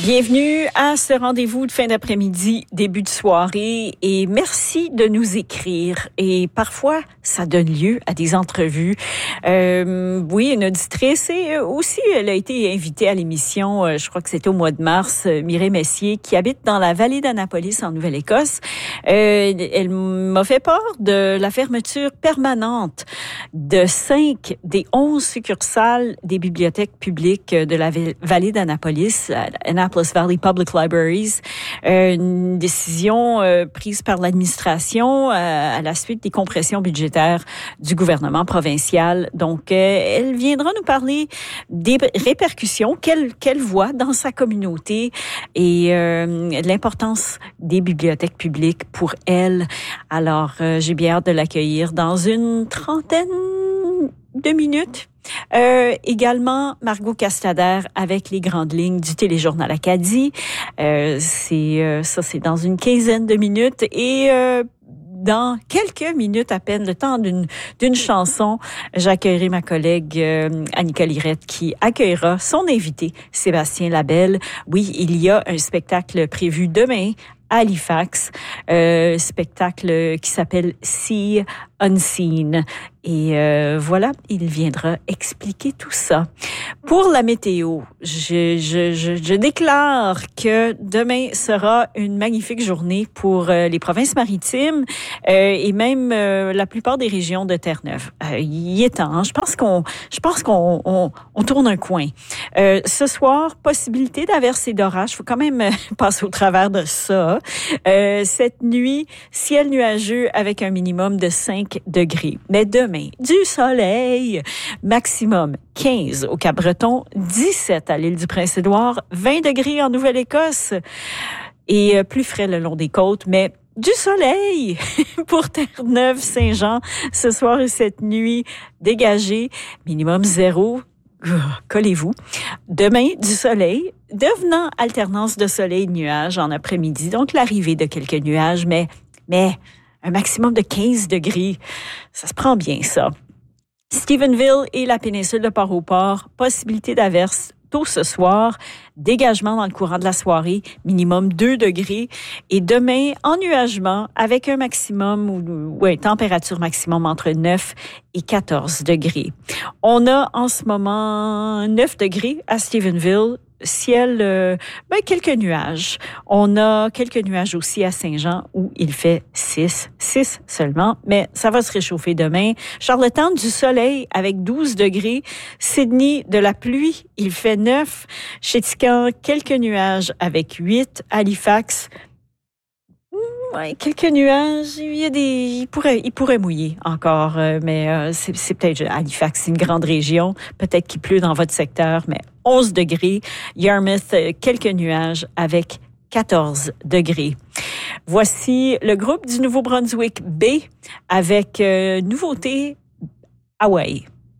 Bienvenue à ce rendez-vous de fin d'après-midi, début de soirée, et merci de nous écrire. Et parfois, ça donne lieu à des entrevues. Oui, une auditrice, et aussi, elle a été invitée à l'émission, je crois que c'était au mois de mars, Mireille Messier, qui habite dans la vallée d'Annapolis, en Nouvelle-Écosse. Elle m'a fait part de la fermeture permanente de 5 des 11 succursales des bibliothèques publiques de la vallée d'Annapolis, Annapolis Valley Public Libraries, une décision prise par l'administration à la suite des compressions budgétaires du gouvernement provincial. Donc, elle viendra nous parler des répercussions qu'elle voit dans sa communauté et l'importance des bibliothèques publiques pour elle. Alors, j'ai bien hâte de l'accueillir dans une trentaine de minutes. Également, Margot Castader avec les grandes lignes du Téléjournal Acadie. C'est dans une quinzaine de minutes et dans quelques minutes à peine, le temps d'une chanson, j'accueillerai ma collègue Annika Lirette qui accueillera son invité Sébastien Labelle. Oui, il y a un spectacle prévu demain à Halifax, spectacle qui s'appelle See Unseen. Et voilà, il viendra expliquer tout ça. Pour la météo, je déclare que demain sera une magnifique journée pour les provinces maritimes et même la plupart des régions de Terre-Neuve. Il est temps. Je pense qu'on tourne un coin. Ce soir, possibilité d'averses et d'orages. Il faut quand même passer au travers de ça. Cette nuit, ciel nuageux avec un minimum de 5 degrés. Mais demain, du soleil, maximum 15 au Cap-Breton, 17 à l'île du Prince-Édouard, 20 degrés en Nouvelle-Écosse et plus frais le long des côtes, mais du soleil pour Terre-Neuve, Saint-Jean, ce soir et cette nuit, dégagé, minimum 0. Collez-vous. Demain, du soleil, devenant alternance de soleil et de nuages en après-midi, donc l'arrivée de quelques nuages, mais un maximum de 15 degrés. Ça se prend bien, ça. Stephenville et la péninsule de Port-au-Port, possibilité d'averses tôt ce soir, dégagement dans le courant de la soirée, minimum 2 degrés. Et demain, ennuagement avec un maximum, température maximum entre 9 et 14 degrés. On a en ce moment 9 degrés à Stephenville. Ciel, quelques nuages. On a quelques nuages aussi à Saint-Jean où il fait 6 seulement, mais ça va se réchauffer demain. Charlottetown, du soleil avec 12 degrés. Sydney, de la pluie, il fait 9. Chéticamp, quelques nuages avec 8. Halifax, quelques nuages. Il pourrait mouiller encore, mais c'est peut-être Halifax, c'est une grande région. Peut-être qu'il pleut dans votre secteur, mais 11 degrés. Yarmouth, quelques nuages avec 14 degrés. Voici le groupe du Nouveau-Brunswick B avec nouveauté Hawaii.